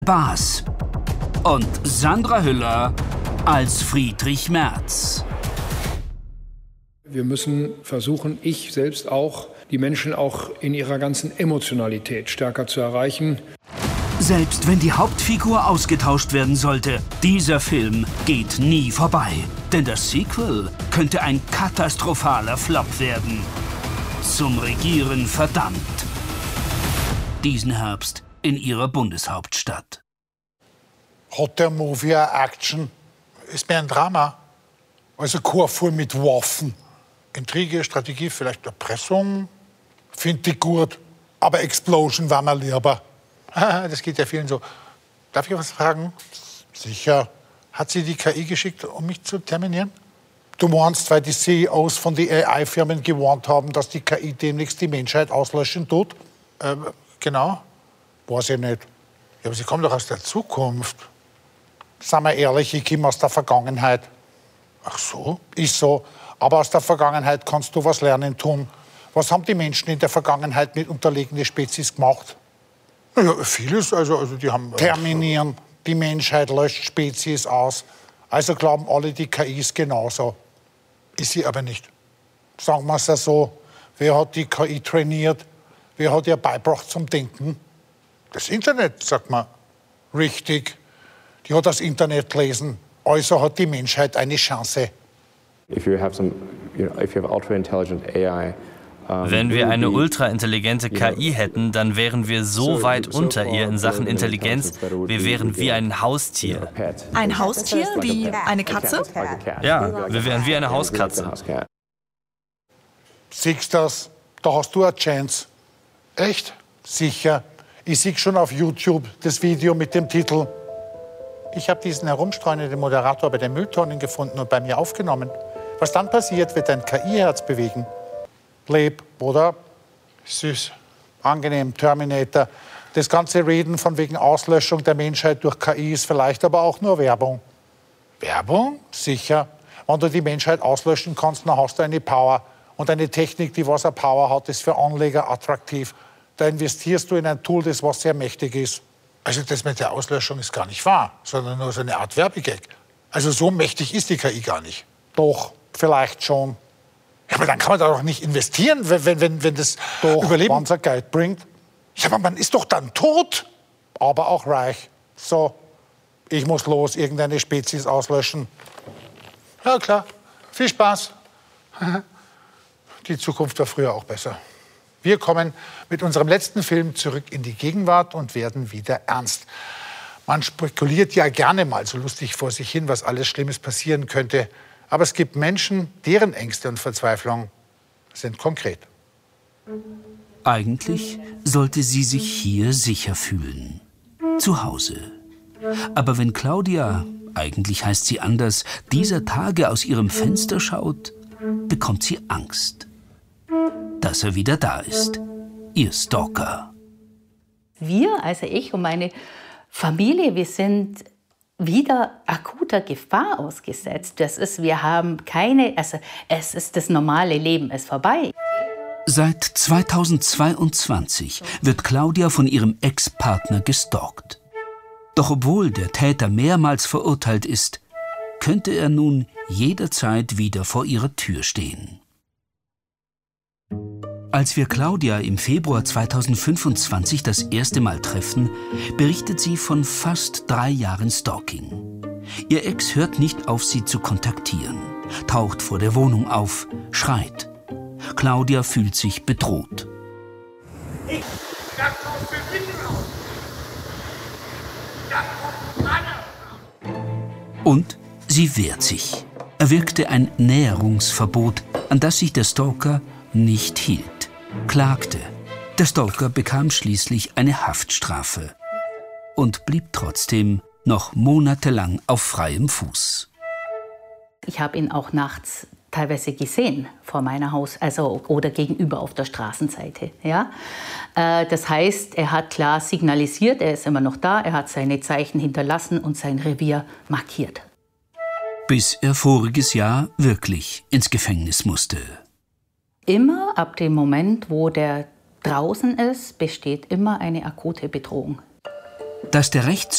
Baas und Sandra Hüller als Friedrich Merz. Wir müssen versuchen, ich selbst auch, die Menschen auch in ihrer ganzen Emotionalität stärker zu erreichen. Selbst wenn die Hauptfigur ausgetauscht werden sollte, dieser Film geht nie vorbei. Denn das Sequel könnte ein katastrophaler Flop werden. Zum Regieren verdammt. Diesen Herbst in ihrer Bundeshauptstadt. Hat der Movie eine Action? Ist mehr ein Drama. Also kein voll mit Waffen. Intrige, Strategie, vielleicht Erpressung. Finde ich gut. Aber Explosion war mir lieber. Das geht ja vielen so. Darf ich was fragen? Sicher. Hat sie die KI geschickt, um mich zu terminieren? Du meinst, weil die CEOs von den AI-Firmen gewarnt haben, dass die KI demnächst die Menschheit auslöschen tut? Genau. Weiß ich nicht. Ja, aber sie kommt doch aus der Zukunft. Seien wir ehrlich, ich komme aus der Vergangenheit. Ach so? Ist so. Aber aus der Vergangenheit kannst du was lernen tun. Was haben die Menschen in der Vergangenheit mit unterlegenen Spezies gemacht? Ja, vieles. Also die haben... Terminieren. Die Menschheit löscht Spezies aus. Also glauben alle, die KI ist genauso. Ist sie aber nicht. Sagen wir es ja so. Wer hat die KI trainiert? Wer hat ihr beigebracht zum Denken? Das Internet, sagt man. Richtig. Die hat das Internet gelesen. Also hat die Menschheit eine Chance. Wenn wir eine ultraintelligente KI hätten, dann wären wir so weit unter ihr in Sachen Intelligenz, wir wären wie ein Haustier. Ein Haustier? Wie eine Katze? Ja, wir wären wie eine Hauskatze. Siehst du das? Da hast du eine Chance. Echt? Sicher. Ich sehe schon auf YouTube das Video mit dem Titel „Ich habe diesen herumstreunenden Moderator bei den Mülltonnen gefunden und bei mir aufgenommen. Was dann passiert, wird dein KI-Herz bewegen. Leb, oder? Süß, angenehm, Terminator. Das ganze Reden von wegen Auslöschung der Menschheit durch KI ist vielleicht aber auch nur Werbung. Werbung? Sicher. Wenn du die Menschheit auslöschen kannst, dann hast du eine Power. Und eine Technik, die was eine Power hat, ist für Anleger attraktiv. Da investierst du in ein Tool, das was sehr mächtig ist. Also das mit der Auslöschung ist gar nicht wahr, sondern nur so eine Art Werbegag. Also so mächtig ist die KI gar nicht. Doch, vielleicht schon. Ja, aber dann kann man da doch nicht investieren, wenn das doch Überleben unser Geld bringt. Ja, aber man ist doch dann tot. Aber auch reich. So, ich muss los, irgendeine Spezies auslöschen. Ja, klar. Viel Spaß. Die Zukunft war früher auch besser. Wir kommen mit unserem letzten Film zurück in die Gegenwart und werden wieder ernst. Man spekuliert ja gerne mal so lustig vor sich hin, was alles Schlimmes passieren könnte. Aber es gibt Menschen, deren Ängste und Verzweiflung sind konkret. Eigentlich sollte sie sich hier sicher fühlen. Zu Hause. Aber wenn Claudia, eigentlich heißt sie anders, dieser Tage aus ihrem Fenster schaut, bekommt sie Angst. Dass er wieder da ist. Ihr Stalker. Wir, also ich und meine Familie, wir sind wieder akuter Gefahr ausgesetzt. Wir haben keine, also es ist das normale Leben ist vorbei. Seit 2022 wird Claudia von ihrem Ex-Partner gestalkt. Doch obwohl der Täter mehrmals verurteilt ist, könnte er nun jederzeit wieder vor ihrer Tür stehen. Als wir Claudia im Februar 2025 das erste Mal treffen, berichtet sie von fast 3 Jahren Stalking. Ihr Ex hört nicht auf, sie zu kontaktieren, taucht vor der Wohnung auf, schreit. Claudia fühlt sich bedroht. Und sie wehrt sich. Er wirkte ein Näherungsverbot, an das sich der Stalker nicht hielt. Klagte. Der Stalker bekam schließlich eine Haftstrafe und blieb trotzdem noch monatelang auf freiem Fuß. Ich habe ihn auch nachts teilweise gesehen vor meiner Haus, also oder gegenüber auf der Straßenseite. Ja? Das heißt, er hat klar signalisiert, er ist immer noch da, er hat seine Zeichen hinterlassen und sein Revier markiert. Bis er voriges Jahr wirklich ins Gefängnis musste. Immer ab dem Moment, wo der draußen ist, besteht immer eine akute Bedrohung. Dass der Rechts